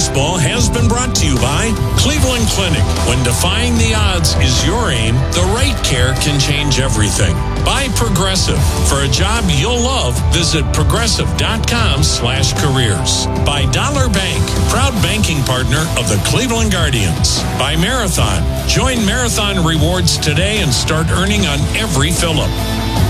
Baseball has been brought to you by Cleveland Clinic. When defying the odds is your aim, the right care can change everything. By Progressive. For a job you'll love, visit progressive.com/careers. By Dollar Bank, proud banking partner of the Cleveland Guardians. By Marathon. Join Marathon Rewards today and start earning on every fill-up.